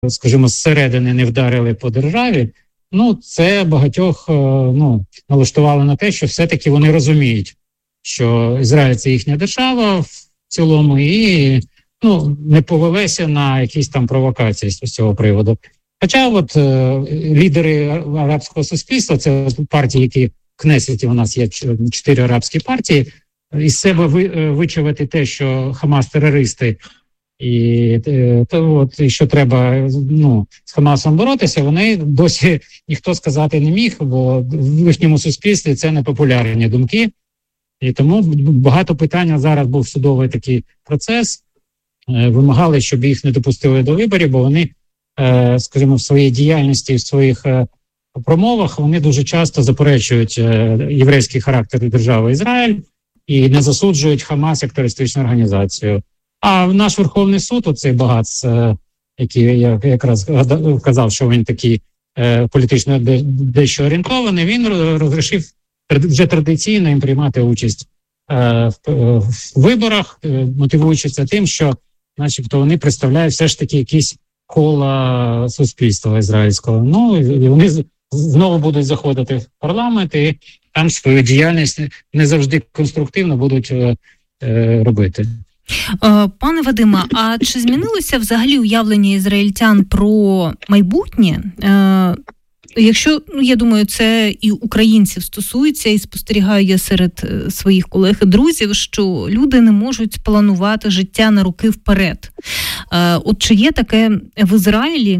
скажімо, зсередини не вдарили по державі, це багатьох налаштувало на те, що все-таки вони розуміють, що Ізраїль – це їхня держава в цілому, і не повелися на якісь там провокації з цього приводу. Хоча лідери арабського суспільства, це партії, які в Кнесеті у нас є 4 арабські партії, із себе вичавити те, що Хамас – терористи, і що треба з Хамасом боротися, вони досі ніхто сказати не міг, бо в їхньому суспільстві це непопулярні думки. І тому багато питань, зараз був судовий такий процес, вимагали, щоб їх не допустили до виборів, бо вони, скажімо, в своїй діяльності, в своїх промовах, вони дуже часто заперечують єврейський характер держави Ізраїль і не засуджують Хамас як терористичну організацію. А наш Верховний суд, оцей Багац, який я якраз вказав, що він такий політично дещо орієнтований, він розрішив вже традиційно їм приймати участь в виборах, мотивуючи це тим, що начебто вони представляють все ж таки якісь кола суспільства ізраїльського. І вони знову будуть заходити в парламент і там свою діяльність не завжди конструктивно будуть робити. Пане Вадиме, а чи змінилося взагалі уявлення ізраїльтян про майбутнє? Якщо, я думаю, це і українців стосується, і спостерігаю я серед своїх колег і друзів, що люди не можуть планувати життя на роки вперед. От чи є таке в Ізраїлі?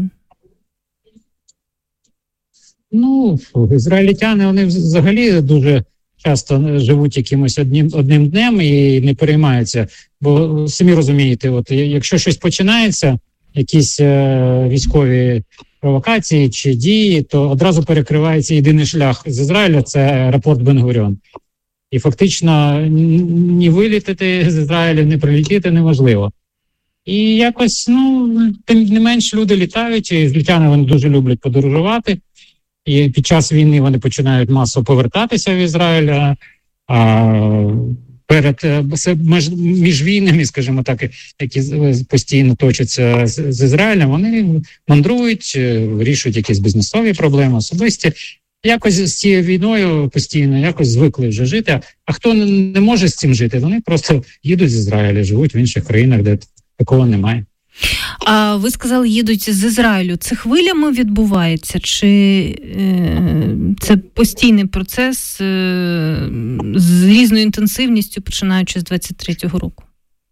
Ізраїльтяни, вони взагалі дуже часто живуть якимось одним днем і не переймаються. Бо самі розумієте, якщо щось починається, якісь військові провокації чи дії, то одразу перекривається єдиний шлях з Ізраїля – це аеропорт Бен-Гуріон. І фактично ні вилітати з Ізраїля, ні прилетіти неможливо. І якось, тим не менш люди літають, і ізраїльтяни вони дуже люблять подорожувати. І під час війни вони починають масово повертатися в Ізраїль, між війнами, скажімо так, які постійно точаться з Ізраїлем, вони мандрують, вирішують якісь бізнесові проблеми, особисті. Якось з цією війною постійно якось звикли вже жити. А хто не може з цим жити, вони просто їдуть з Ізраїля, живуть в інших країнах, де такого немає. А ви сказали, їдуть з Ізраїлю. Це хвилями відбувається? Чи це постійний процес з різною інтенсивністю, починаючи з 23-го року?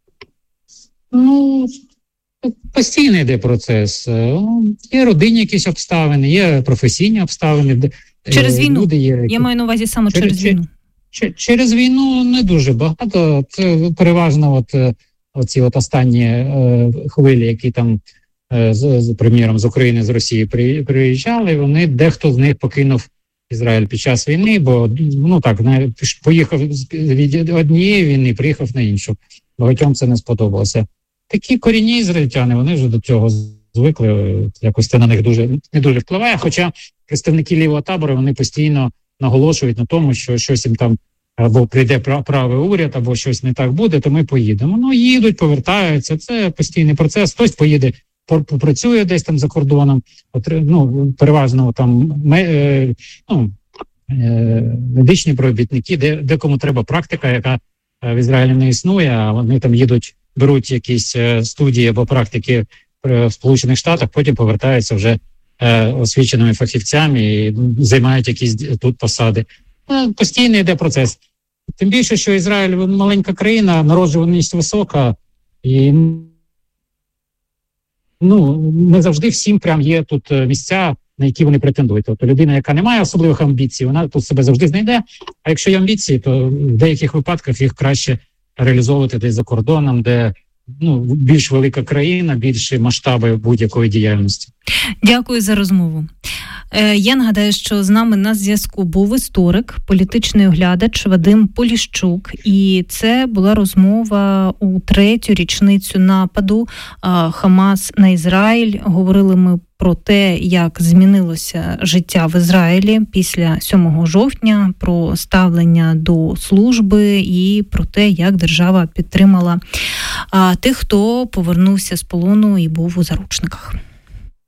Постійний йде процес. Є родинні якісь обставини, є професійні обставини. Через війну? Я маю на увазі саме через війну. Через війну не дуже багато. Це переважно оці останні хвилі, які там, приміром, з України, з Росії приїжджали, дехто з них покинув Ізраїль під час війни, бо, поїхав від однієї війни, приїхав на іншу. Багатьом це не сподобалося. Такі корінні ізраїльтяни, вони вже до цього звикли, якось це на них не дуже впливає, хоча представники лівого табору, вони постійно наголошують на тому, що щось їм там або прийде правий уряд, або щось не так буде, то ми поїдемо. Їдуть, повертаються, це постійний процес. Хтось поїде, попрацює десь там за кордоном, переважно там медичні робітники, декому треба практика, яка в Ізраїлі не існує, а вони там їдуть, беруть якісь студії або практики в Сполучених Штатах, потім повертаються вже освіченими фахівцями і займають якісь тут посади. Постійно йде процес. Тим більше, що Ізраїль маленька країна, народжуваність висока, і не завжди всім прям є тут місця, на які вони претендують. Тобто людина, яка не має особливих амбіцій, вона тут себе завжди знайде, а якщо є амбіції, то в деяких випадках їх краще реалізовувати десь за кордоном, де більш велика країна, більші масштаби будь-якої діяльності. Дякую за розмову. Я нагадаю, що з нами на зв'язку був історик, політичний оглядач Вадим Поліщук. І це була розмова у 3-ю річницю нападу Хамас на Ізраїль. Говорили ми про те, як змінилося життя в Ізраїлі після 7 жовтня, про ставлення до служби і про те, як держава підтримала тих, хто повернувся з полону і був у заручниках.